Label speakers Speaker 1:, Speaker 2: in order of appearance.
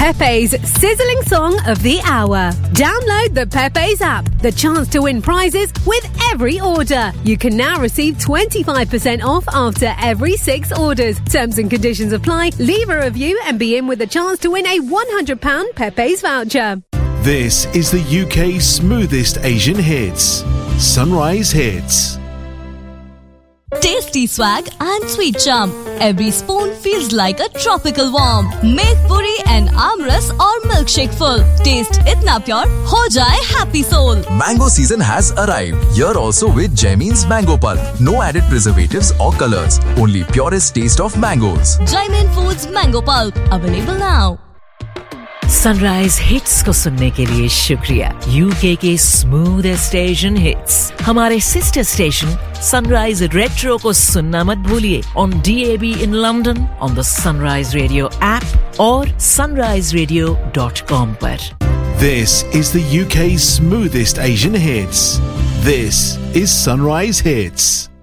Speaker 1: Pepe's sizzling song of the hour. Download the Pepe's app. The chance to win prizes with every order. You can now receive 25% off after every 6 orders. Terms and conditions apply. Leave a review and be in with a chance to win a £100 Pepe's voucher.
Speaker 2: This is the UK's smoothest Asian hits. Sunrise Hits.
Speaker 3: Tasty swag and sweet charm. Every spoon feels like a tropical warm. Make puri and amras or milkshake full. Taste itna pure, ho jaye happy soul.
Speaker 4: Mango season has arrived. Here also with Jaimin's Mango Pulp. No added preservatives or colors. Only purest taste of mangoes.
Speaker 3: Jaimin Foods Mango Pulp. Available now.
Speaker 5: Sunrise hits को सुनने के लिए शुक्रिया। UK के smoothest Asian hits हमारे sister station sunrise retro को सुनना मत भूलिए on DAB in London on the sunrise radio app और sunriseradio.com पर।
Speaker 2: This is the UK's smoothest Asian hits. This is Sunrise Hits.